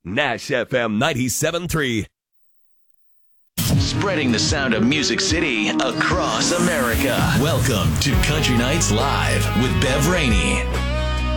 Nash FM 97.3. Spreading the sound of Music City across America. Welcome to Country Nights Live with Bev Rainey.